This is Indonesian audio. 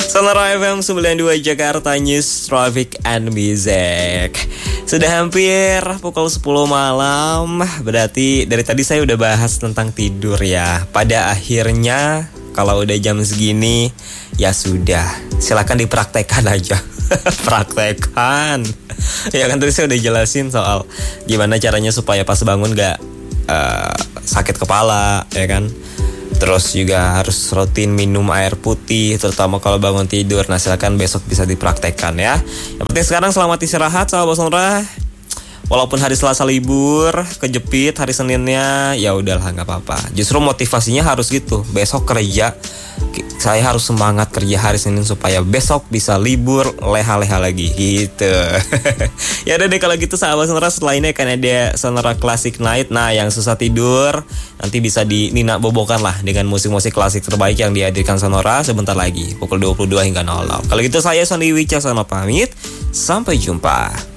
Sonora FM 92 Jakarta News, Traffic and Music. Sudah hampir pukul 10 malam. Berarti dari tadi saya udah bahas tentang tidur ya. Pada akhirnya kalau udah jam segini, ya sudah, silakan dipraktekkan aja. Praktekkan. Ya kan tadi saya udah jelasin soal gimana caranya supaya pas bangun gak sakit kepala, ya kan. Terus juga harus rutin minum air putih, terutama kalau bangun tidur. Nah silakan besok bisa dipraktekkan ya. Yang penting sekarang selamat istirahat sahabat Sonora. Walaupun hari Selasa libur, kejepit hari Seninnya, ya udahlah nggak apa-apa. Justru motivasinya harus gitu. Besok kerja, saya harus semangat kerja hari Senin supaya besok bisa libur, leha-leha lagi gitu. Ya udah deh kalau gitu sahabat Sonora, setelah ini akan ada Sonora Classic Night. Nah yang susah tidur nanti bisa Nina bobokan lah dengan musik-musik klasik terbaik yang dihadirkan Sonora sebentar lagi pukul 22 hingga 00. Kalau gitu saya Sony Wicaksono pamit, sampai jumpa.